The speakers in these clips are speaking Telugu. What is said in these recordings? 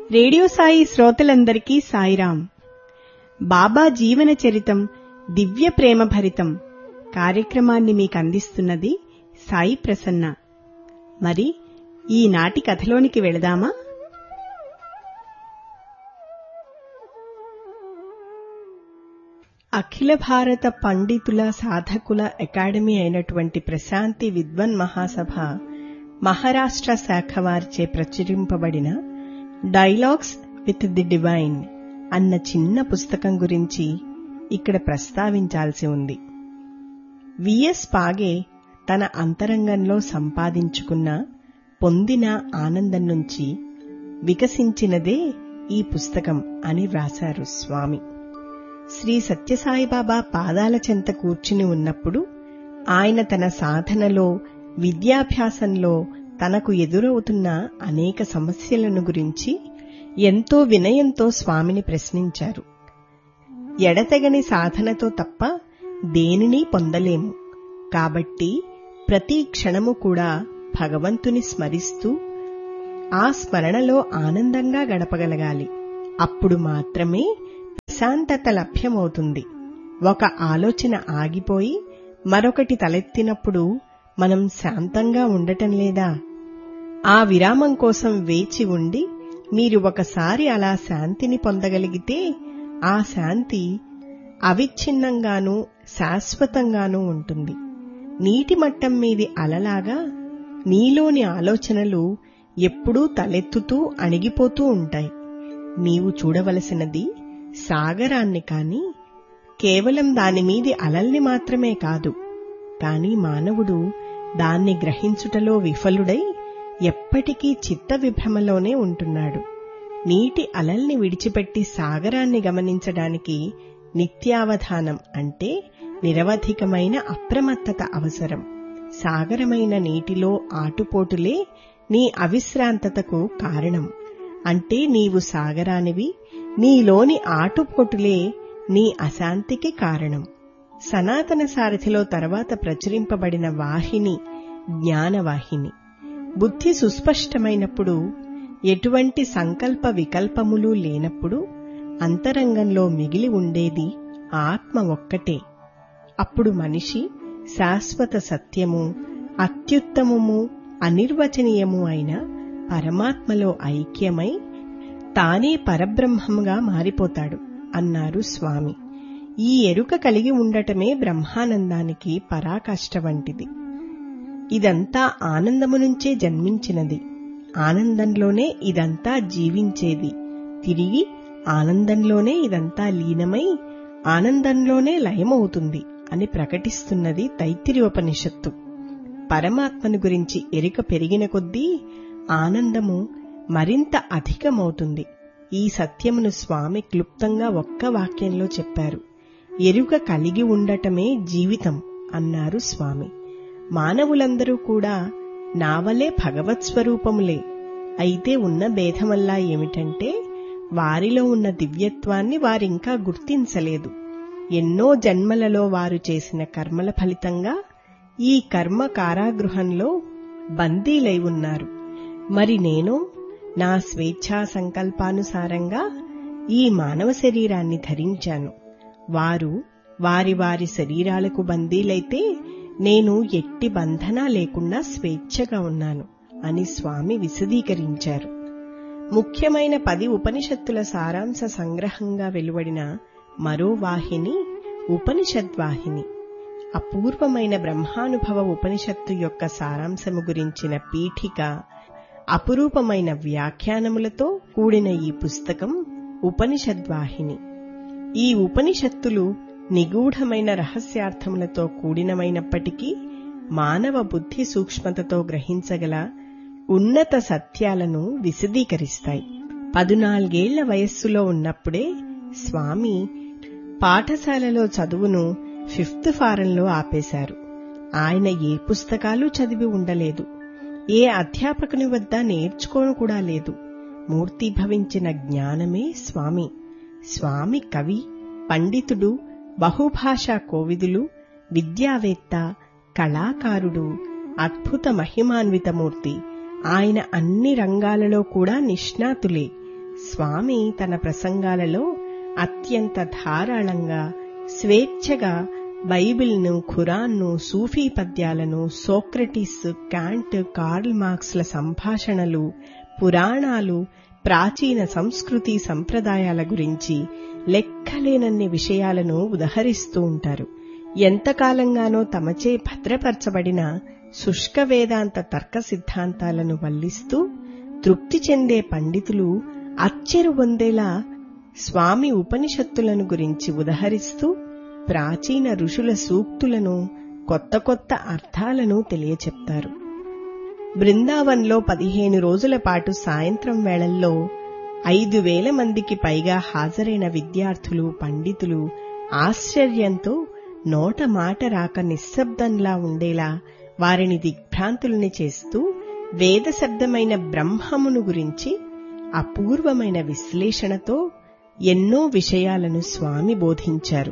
రేడియో సాయి శ్రోతలందరికీ సాయిరాం. బాబా జీవన చరితం దివ్య ప్రేమ భరితం కార్యక్రమాన్ని మీకందిస్తున్నది సాయి ప్రసన్న. మరి ఈనాటి కథలోనికి వెళదామా? అఖిల భారత పండితుల సాధకుల అకాడమీ అయినటువంటి ప్రశాంతి విద్వన్ మహాసభ మహారాష్ట్ర శాఖ వారిచే ప్రచురింపబడిన డైలాగ్స్ విత్ ది డివైన్ అన్న చిన్న పుస్తకం గురించి ఇక్కడ ప్రస్తావించాల్సి ఉంది. విఎస్ పాగే తన అంతరంగంలో సంపాదించుకున్న పొందిన ఆనందం నుంచి వికసించినదే ఈ పుస్తకం అని వ్రాశారు స్వామి. శ్రీ సత్యసాయిబాబా పాదాల చెంత కూర్చుని ఉన్నప్పుడు ఆయన తన సాధనలో, విద్యాభ్యాసంలో తనకు ఎదురవుతున్న అనేక సమస్యలను గురించి ఎంతో వినయంతో స్వామిని ప్రశ్నించారు. ఎడతెగని సాధనతో తప్ప దేనినీ పొందలేము. కాబట్టి ప్రతి క్షణము కూడా భగవంతుని స్మరిస్తూ ఆ స్మరణలో ఆనందంగా గడపగలగాలి. అప్పుడు మాత్రమే ప్రశాంతత లభ్యమవుతుంది. ఒక ఆలోచన ఆగిపోయి మరొకటి తలెత్తినప్పుడు మనం శాంతంగా ఉండటం లేదా? ఆ విరామం కోసం వేచి ఉండి మీరు ఒకసారి అలా శాంతిని పొందగలిగితే ఆ శాంతి అవిచ్ఛిన్నంగానూ శాశ్వతంగానూ ఉంటుంది. నీటి మట్టం మీది అలలాగా నీలోని ఆలోచనలు ఎప్పుడూ తలెత్తుతూ అణిగిపోతూ ఉంటాయి. నీవు చూడవలసినది సాగరాన్ని కాని కేవలం దానిమీది అలల్ని మాత్రమే కాదు. కాని మానవుడు దాన్ని గ్రహించుటలో విఫలుడై ఎప్పటికీ చిత్త విభ్రమలోనే ఉంటున్నాడు. నీటి అలల్ని విడిచిపెట్టి సాగరాన్ని గమనించడానికి నిత్యావధానం అంటే నిరవధికమైన అప్రమత్తత అవసరం. సాగరమైన నీటిలో ఆటుపోటులే నీ అవిశ్రాంతతకు కారణం. అంటే నీవు సాగరానివి, నీలోని ఆటుపోటులే నీ అశాంతికి కారణం. సనాతన సారథిలో తర్వాత ప్రచురింపబడిన వాహిని జ్ఞానవాహిని. బుద్ధి సుస్పష్టమైనప్పుడు, ఎటువంటి సంకల్ప వికల్పములు లేనప్పుడు అంతరంగంలో మిగిలి ఉండేది ఆత్మ ఒక్కటే. అప్పుడు మనిషి శాశ్వత సత్యము, అత్యుత్తమము, అనిర్వచనీయము అయిన పరమాత్మలో ఐక్యమై తానే పరబ్రహ్మముగా మారిపోతాడు అన్నారు స్వామి. ఈ ఎరుక కలిగి ఉండటమే బ్రహ్మానందానికి పరాకాష్ఠ వంటిది. ఇదంతా ఆనందము నుంచే జన్మించినది. ఆనందంలోనే ఇదంతా జీవించేది. తిరిగి ఆనందంలోనే ఇదంతా లీనమై ఆనందంలోనే లయమవుతుంది అని ప్రకటిస్తున్నది తైత్తిరీయోపనిషత్తు. పరమాత్మను గురించి ఎరుక పెరిగిన కొద్దీ ఆనందము మరింత అధికమవుతుంది. ఈ సత్యమును స్వామి క్లుప్తంగా ఒక్క వాక్యంలో చెప్పారు. ఎరుక కలిగి ఉండటమే జీవితం అన్నారు స్వామి. మానవులందరూ కూడా నావలే భగవత్ స్వరూపములే. అయితే ఉన్న భేదమల్లా ఏమిటంటే వారిలో ఉన్న దివ్యత్వాన్ని వారింకా గుర్తించలేదు. ఎన్నో జన్మలలో వారు చేసిన కర్మల ఫలితంగా ఈ కర్మ కారాగృహంలో బందీలై ఉన్నారు. మరి నేను నా స్వేచ్ఛా సంకల్పానుసారంగా ఈ మానవ శరీరాన్ని ధరించాను. వారు వారి వారి శరీరాలకు బందీలైతే నేను ఎట్టి బంధన లేకుండా స్వేచ్ఛగా ఉన్నాను అని స్వామి విశదీకరించారు. ముఖ్యమైన 10 ఉపనిషత్తుల సారాంశ సంగ్రహంగా వెలువడిన మరో వాహిని ఉపనిషద్వాహిని. అపూర్వమైన బ్రహ్మానుభవ ఉపనిషత్తు యొక్క సారాంశము గురించిన పీఠిక, అపురూపమైన వ్యాఖ్యానములతో కూడిన ఈ పుస్తకం ఉపనిషద్వాహిని. ఈ ఉపనిషత్తులు నిగూఢమైన రహస్యార్థములతో కూడినమైనప్పటికీ మానవ బుద్ధి సూక్ష్మతతో గ్రహించగల ఉన్నత సత్యాలను విశదీకరిస్తాయి. 14 వయస్సులో ఉన్నప్పుడే స్వామి పాఠశాలలో చదువును 5th ఫారంలో ఆపేశారు. ఆయన ఏ పుస్తకాలు చదివి ఉండలేదు. ఏ అధ్యాపకుని వద్ద నేర్చుకోను కూడా లేదు. మూర్తీభవించిన జ్ఞానమే స్వామి. స్వామి కవి, పండితుడు, బహుభాషా కోవిదులు, విద్యావేత్త, కళాకారుడు, అద్భుత మహిమాన్వితమూర్తి. ఆయన అన్ని రంగాలలో కూడా నిష్ణాతులే. స్వామి తన ప్రసంగాలలో అత్యంత ధారాళంగా, స్వేచ్ఛగా బైబిల్ను, ఖురాన్ను, సూఫీ పద్యాలను, సోక్రటీస్, కాంట్, కార్ల్ మార్క్స్ల సంభాషణలు, పురాణాలు, ప్రాచీన సంస్కృతి సంప్రదాయాల గురించి లెక్కలేనన్ని విషయాలను ఉదహరిస్తూ ఉంటారు. ఎంతకాలంగానో తమచే భద్రపరచబడిన శుష్క వేదాంత తర్క సిద్ధాంతాలను వల్లిస్తూ తృప్తి చెందే పండితులు అచ్చెరు పొందేలా స్వామి ఉపనిషత్తులను గురించి ఉదహరిస్తూ ప్రాచీన ఋషుల సూక్తులను, కొత్త కొత్త అర్థాలను తెలియచెప్తారు. బృందావన్లో 15 రోజుల పాటు సాయంత్రం వేళల్లో 5,000 మందికి పైగా హాజరైన విద్యార్థులు, పండితులు ఆశ్చర్యంతో నోట మాట రాక నిశ్శబ్దంలా ఉండేలా వారిని దిగ్భ్రాంతుల్ని చేస్తూ వేద శబ్దమైన బ్రహ్మమును గురించి అపూర్వమైన విశ్లేషణతో ఎన్నో విషయాలను స్వామి బోధించారు.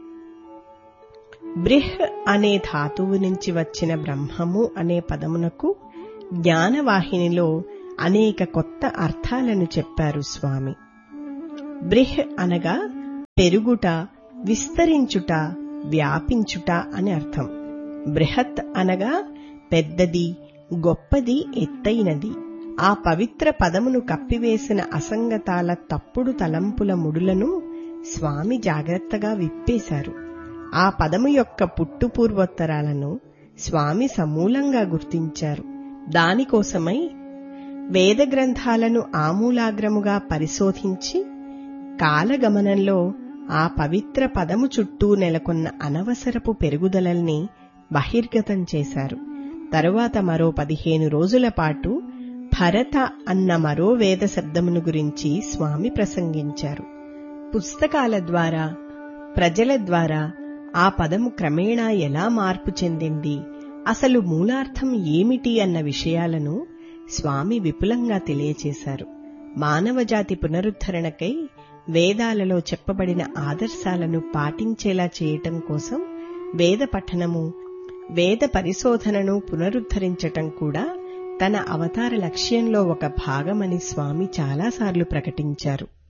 బ్రిహ్ అనే ధాతువు నుంచి వచ్చిన బ్రహ్మము అనే పదమునకు జ్ఞానవాహినిలో అనేక కొత్త అర్థాలను చెప్పారు స్వామి. బ్రిహ్ అనగా పెరుగుట, విస్తరించుట, వ్యాపించుట అని అర్థం. బృహత్ అనగా పెద్దది, గొప్పది, ఎత్తైనది. ఆ పవిత్ర పదమును కప్పివేసిన అసంగతాల, తప్పుడు తలంపుల ముడులను స్వామి జాగ్రత్తగా విప్పేశారు. ఆ పదము యొక్క పుట్టుపూర్వోత్తరాలను స్వామి సమూలంగా గుర్తించారు. దానికోసమై వేద గ్రంథాలను ఆమూలాగ్రముగా పరిశోధించి కాలగమనంలో ఆ పవిత్ర పదము చుట్టూ నెలకొన్న అనవసరపు పెరుగుదలల్ని బహిర్గతం చేశారు. తరువాత మరో 15 రోజుల పాటు భరత అన్న మరో వేద శబ్దమును గురించి స్వామి ప్రసంగించారు. పుస్తకాల ద్వారా, ప్రజల ద్వారా ఆ పదము క్రమేణా ఎలా మార్పు చెందింది, అసలు మూలార్థం ఏమిటి అన్న విషయాలను స్వామి విపులంగా తెలియచేశారు. మానవజాతి పునరుద్ధరణకై వేదాలలో చెప్పబడిన ఆదర్శాలను పాటించేలా చేయటం కోసం వేద పఠనము, వేద పరిశోధనను పునరుద్ధరించటం కూడా తన అవతార లక్ష్యంలో ఒక భాగమని స్వామి చాలాసార్లు ప్రకటించారు.